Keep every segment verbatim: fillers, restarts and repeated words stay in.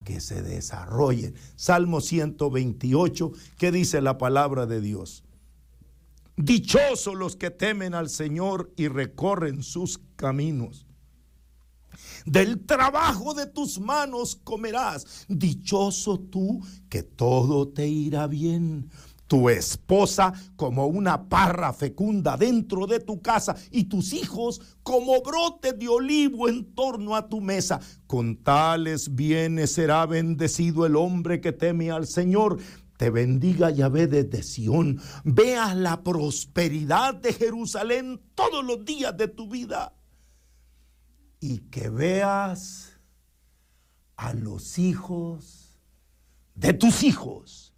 que se desarrollen. Salmo ciento veintiocho, ¿qué dice la palabra de Dios? Dichosos los que temen al Señor y recorren sus caminos. Del trabajo de tus manos comerás. Dichoso tú, que todo te irá bien. Tu esposa como una parra fecunda dentro de tu casa, y tus hijos como brote de olivo en torno a tu mesa. Con tales bienes será bendecido el hombre que teme al Señor. Te bendiga Yahvé desde Sión. Veas la prosperidad de Jerusalén todos los días de tu vida. Y que veas a los hijos de tus hijos.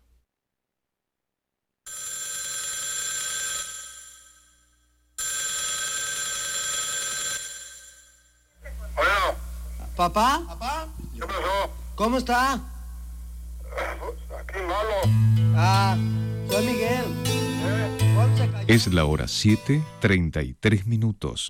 Hola. ¿Papá? ¿Papá? ¿Qué pasó? ¿Cómo está? Aquí malo. Ah, soy Miguel. ¿Eh? Es la hora siete, treinta y tres minutos.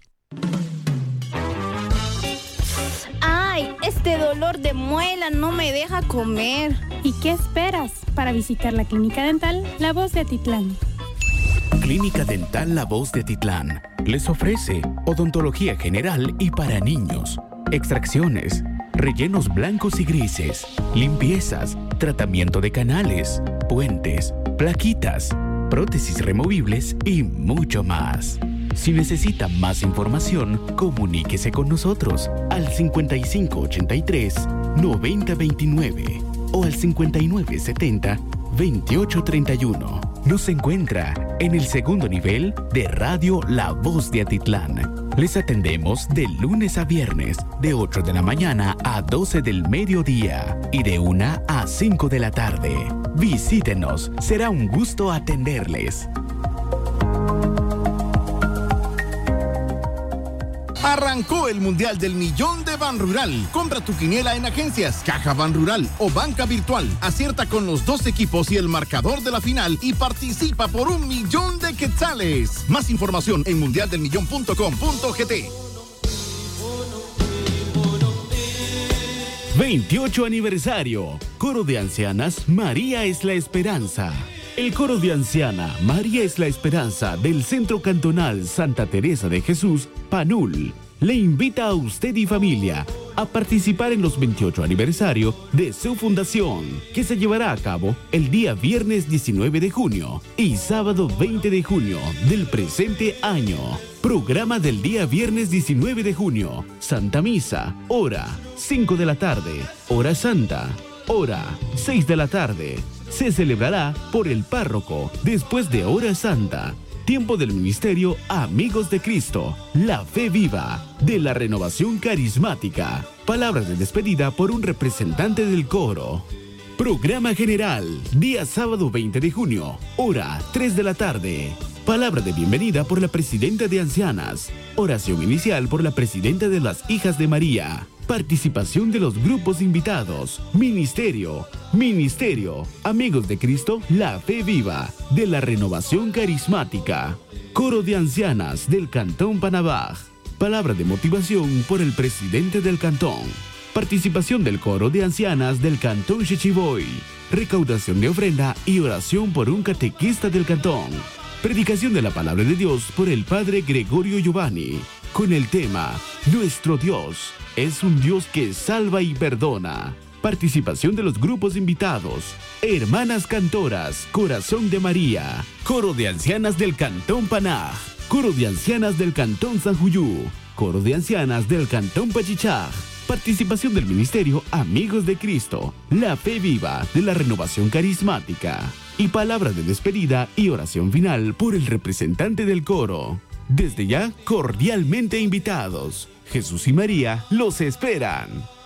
Ay, este dolor de muela no me deja comer. ¿Y qué esperas para visitar la Clínica Dental La Voz de Atitlán? Clínica Dental La Voz de Atitlán les ofrece odontología general y para niños, extracciones, rellenos blancos y grises, limpiezas, tratamiento de canales, puentes, plaquitas, prótesis removibles y mucho más. Si necesita más información, comuníquese con nosotros al cincuenta y cinco ochenta y tres, noventa veintinueve o al cincuenta y nueve setenta, veintiocho treinta y uno. Nos encuentra en el segundo nivel de Radio La Voz de Atitlán. Les atendemos de lunes a viernes, de ocho de la mañana a doce del mediodía y de una a cinco de la tarde. Visítenos, será un gusto atenderles. Arrancó el Mundial del Millón de Banrural. Compra tu quiniela en agencias, Caja Banrural o Banca Virtual. Acierta con los dos equipos y el marcador de la final y participa por un millón de quetzales. Más información en mundial del millón punto com punto gt. veintiocho aniversario. Coro de Ancianas María es la Esperanza. El Coro de Anciana María es la Esperanza del Centro Cantonal Santa Teresa de Jesús, Panul, le invita a usted y familia a participar en los veintiocho aniversario de su fundación, que se llevará a cabo el día viernes diecinueve de junio y sábado veinte de junio del presente año. Programa del día viernes diecinueve de junio. Santa Misa, hora cinco de la tarde. Hora Santa, hora seis de la tarde. Se celebrará por el párroco después de Hora Santa. Tiempo del Ministerio Amigos de Cristo, la fe viva de la renovación carismática. Palabras de despedida por un representante del coro. Programa general, día sábado veinte de junio, hora tres de la tarde. Palabra de bienvenida por la presidenta de Ancianas. Oración inicial por la presidenta de las Hijas de María. Participación de los grupos invitados. Ministerio, Ministerio, Amigos de Cristo, la fe viva de la renovación carismática. Coro de Ancianas del Cantón Panabaj. Palabra de motivación por el presidente del cantón. Participación del Coro de Ancianas del Cantón Chichiboy. Recaudación de ofrenda y oración por un catequista del cantón. Predicación de la palabra de Dios por el padre Gregorio Giovanni, con el tema Nuestro Dios es un Dios que salva y perdona. Participación de los grupos invitados. Hermanas Cantoras, Corazón de María. Coro de Ancianas del Cantón Panaj. Coro de Ancianas del Cantón Sanjuyú. Coro de Ancianas del Cantón Pachichaj. Participación del Ministerio Amigos de Cristo, la fe viva de la renovación carismática. Y palabra de despedida y oración final por el representante del coro. Desde ya, cordialmente invitados. Jesús y María los esperan.